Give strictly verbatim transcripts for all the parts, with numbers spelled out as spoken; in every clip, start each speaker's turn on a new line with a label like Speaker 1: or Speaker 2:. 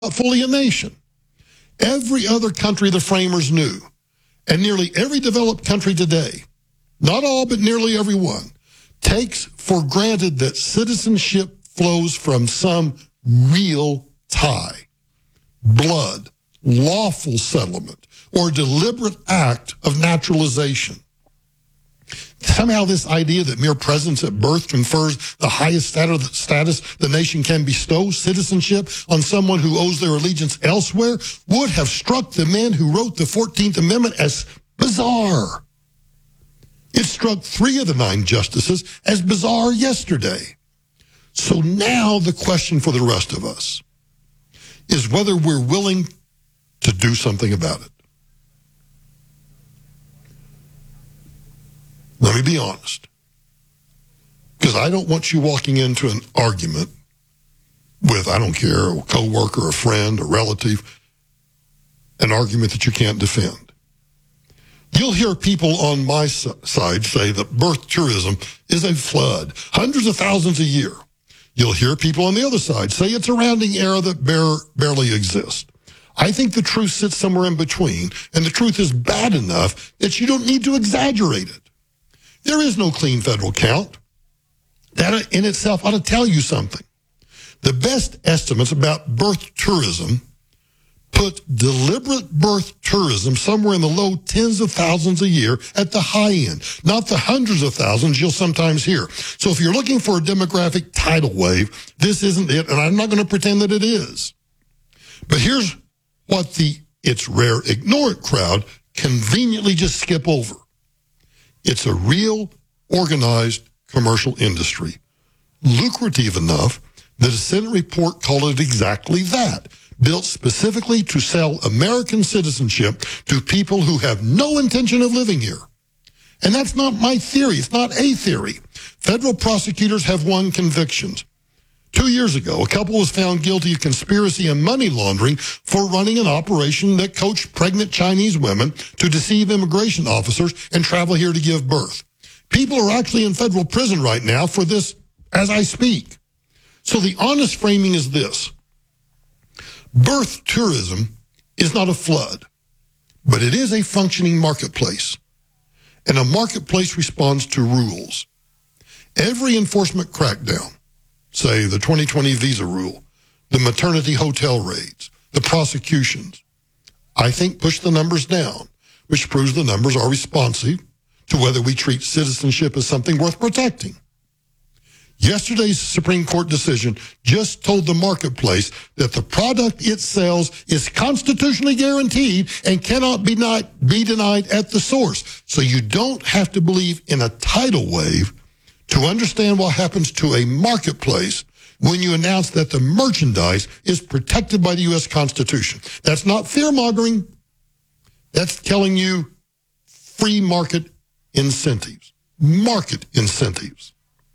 Speaker 1: fully a nation. Every other country the framers knew, and nearly every developed country today, not all but nearly every one, takes for granted that citizenship flows from some real tie, blood, lawful settlement, or deliberate act of naturalization. Somehow this idea that mere presence at birth confers the highest status the nation can bestow, citizenship, on someone who owes their allegiance elsewhere, would have struck the men who wrote the fourteenth Amendment as bizarre. It struck three of the nine justices as bizarre yesterday. So now the question for the rest of us is whether we're willing to do something about it. Let me be honest, because I don't want you walking into an argument with, I don't care, a coworker, a friend, a relative, an argument that you can't defend. You'll hear people on my side say that birth tourism is a flood, hundreds of thousands a year. You'll hear people on the other side say it's a rounding error that bare, barely exists. I think the truth sits somewhere in between, and the truth is bad enough that you don't need to exaggerate it. There is no clean federal count. That in itself ought to tell you something. The best estimates about birth tourism put deliberate birth tourism somewhere in the low tens of thousands a year at the high end, not the hundreds of thousands you'll sometimes hear. So if you're looking for a demographic tidal wave, this isn't it, and I'm not going to pretend that it is. But here's what the it's rare ignore it crowd conveniently just skip over. It's a real, organized commercial industry, lucrative enough that a Senate report called it exactly that, built specifically to sell American citizenship to people who have no intention of living here. And that's not my theory. It's not a theory. Federal prosecutors have won convictions. Two years ago, a couple was found guilty of conspiracy and money laundering for running an operation that coached pregnant Chinese women to deceive immigration officers and travel here to give birth. People are actually in federal prison right now for this as I speak. So the honest framing is this. Birth tourism is not a flood, but it is a functioning marketplace. And a marketplace responds to rules. Every enforcement crackdown, say the twenty twenty visa rule, the maternity hotel raids, the prosecutions, I think push the numbers down, which proves the numbers are responsive to whether we treat citizenship as something worth protecting. Yesterday's Supreme Court decision just told the marketplace that the product it sells is constitutionally guaranteed and cannot be, not, be denied at the source. So you don't have to believe in a tidal wave to understand what happens to a marketplace when you announce that the merchandise is protected by the U S Constitution. That's not fear-mongering. That's telling you free market incentives, market incentives.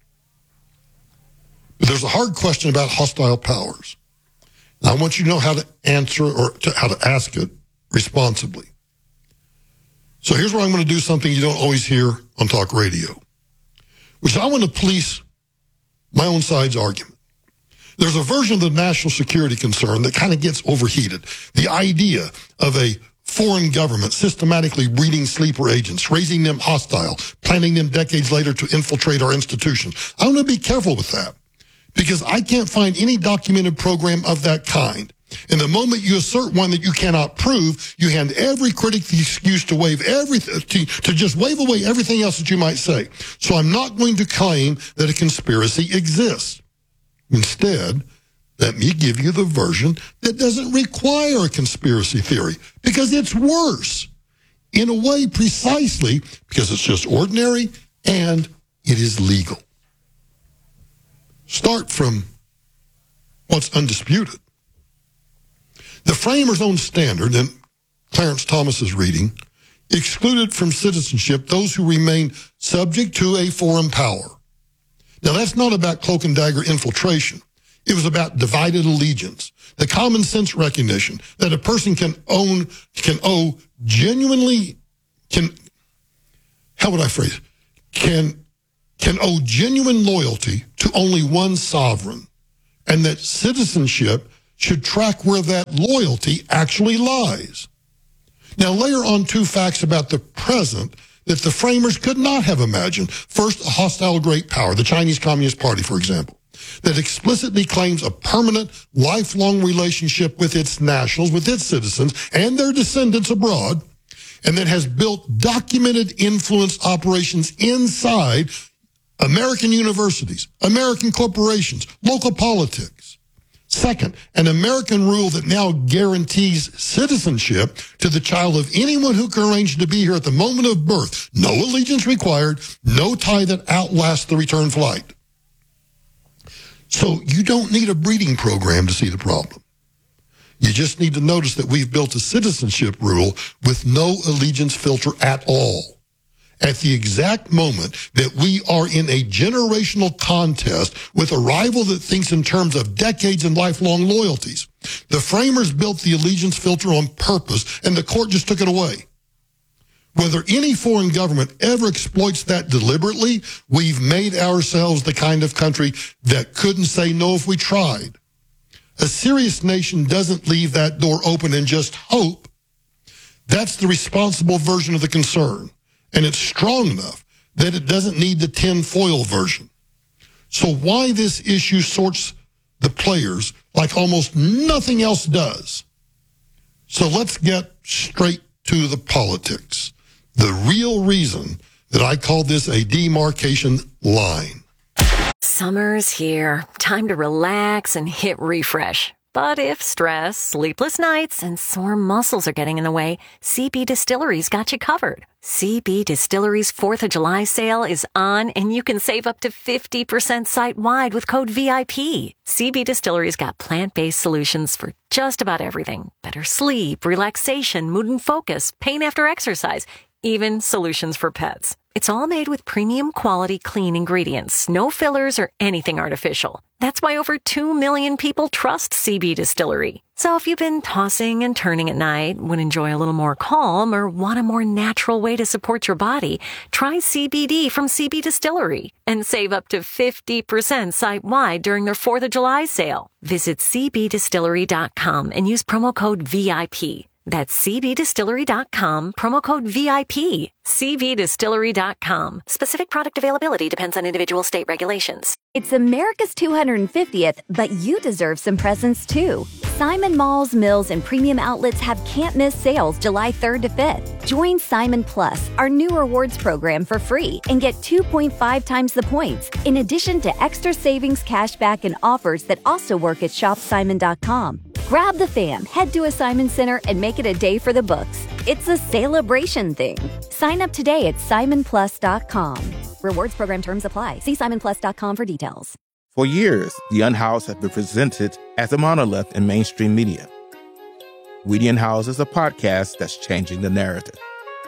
Speaker 1: But there's a hard question about hostile powers. And I want you to know how to answer or to, how to ask it responsibly. So here's where I'm going to do something you don't always hear on talk radio, which I want to police my own side's argument. There's a version of the national security concern that kind of gets overheated. The idea of a foreign government systematically breeding sleeper agents, raising them hostile, planning them decades later to infiltrate our institutions. I want to be careful with that because I can't find any documented program of that kind. And the moment you assert one that you cannot prove, you hand every critic the excuse to waive everything, to, to just wave away everything else that you might say. So I'm not going to claim that a conspiracy exists. Instead, let me give you the version that doesn't require a conspiracy theory, because it's worse. In a way, precisely because it's just ordinary and it is legal. Start from what's undisputed. The framers' own standard, in Clarence Thomas's reading, excluded from citizenship those who remain subject to a foreign power. Now, that's not about cloak and dagger infiltration. It was about divided allegiance, the common sense recognition that a person can own, can owe genuinely, can, how would I phrase it? Can, can owe genuine loyalty to only one sovereign, and that citizenship should track where that loyalty actually lies. Now, layer on two facts about the present that the framers could not have imagined. First, a hostile great power, the Chinese Communist Party, for example, that explicitly claims a permanent, lifelong relationship with its nationals, with its citizens, and their descendants abroad, and that has built documented influence operations inside American universities, American corporations, local politics. Second, an American rule that now guarantees citizenship to the child of anyone who can arrange to be here at the moment of birth. No allegiance required, no tie that outlasts the return flight. So you don't need a breeding program to see the problem. You just need to notice that we've built a citizenship rule with no allegiance filter at all. At the exact moment that we are in a generational contest with a rival that thinks in terms of decades and lifelong loyalties. The framers built the allegiance filter on purpose, and the court just took it away. Whether any foreign government ever exploits that deliberately, we've made ourselves the kind of country that couldn't say no if we tried. A serious nation doesn't leave that door open and just hope. That's the responsible version of the concern. And it's strong enough that it doesn't need the tinfoil version. So why this issue sorts the players like almost nothing else does? So let's get straight to the politics. The real reason that I call this a demarcation line.
Speaker 2: Summer's here. Time to relax and hit refresh. But if stress, sleepless nights, and sore muscles are getting in the way, C B Distillery's got you covered. C B Distillery's fourth of July sale is on, and you can save up to fifty percent site-wide with code V I P. C B Distillery's got plant-based solutions for just about everything. Better sleep, relaxation, mood and focus, pain after exercise, even solutions for pets. It's all made with premium quality clean ingredients, no fillers or anything artificial. That's why over two million people trust C B Distillery. So if you've been tossing and turning at night, would enjoy a little more calm, or want a more natural way to support your body, try C B D from C B Distillery and save up to fifty percent site-wide during their fourth of July sale. Visit c b distillery dot com and use promo code V I P. That's c b distillery dot com, promo code V I P. c b distillery dot com. Specific product availability depends on individual state regulations.
Speaker 3: It's America's two hundred fiftieth, but you deserve some presents too. Simon Malls, Mills, and premium outlets have can't-miss sales July third to fifth. Join Simon Plus, our new rewards program, for free and get two point five times the points, in addition to extra savings, cashback, and offers that also work at shop simon dot com. Grab the fam, head to a Simon Center, and make it a day for the books. It's a celebration thing. Sign up today at simon plus dot com. Rewards program terms apply. See simon plus dot com for details.
Speaker 4: For years, The Unhoused have been presented as a monolith in mainstream media. We the Unhoused is a podcast that's changing the narrative.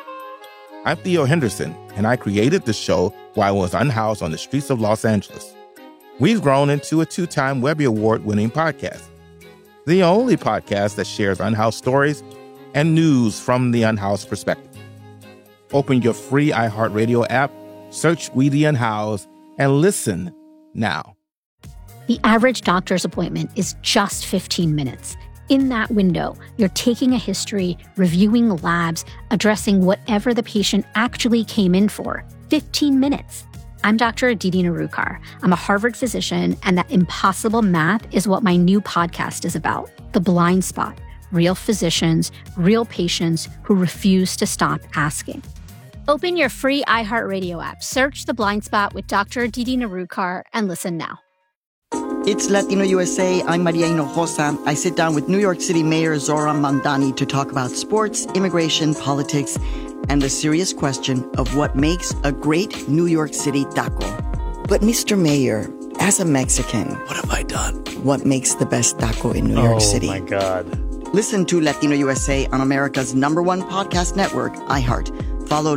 Speaker 4: I'm Theo Henderson, and I created the show while I was unhoused on the streets of Los Angeles. We've grown into a two-time Webby Award-winning podcast. The only podcast that shares unhoused stories and news from the unhoused perspective. Open your free iHeartRadio app, search We the Unhoused, and listen now.
Speaker 5: The average doctor's appointment is just fifteen minutes. In that window, you're taking a history, reviewing labs, addressing whatever the patient actually came in for. fifteen minutes. I'm Doctor Aditi Narukar. I'm a Harvard physician, and that impossible math is what my new podcast is about. The Blind Spot. Real physicians, real patients who refuse to stop asking. Open your free iHeartRadio app, search The Blind Spot with Doctor Aditi Narukar, and listen now.
Speaker 6: It's Latino U S A. I'm Maria Hinojosa. I sit down with New York City Mayor Zoran Mandani to talk about sports, immigration, politics, and the serious question of what makes a great New York City taco. But Mister Mayor, as a Mexican,
Speaker 7: what have I done?
Speaker 6: What makes the best taco in New
Speaker 7: oh,
Speaker 6: York City?
Speaker 7: Oh, my God.
Speaker 6: Listen to Latino U S A on America's number one podcast network, iHeart. Follow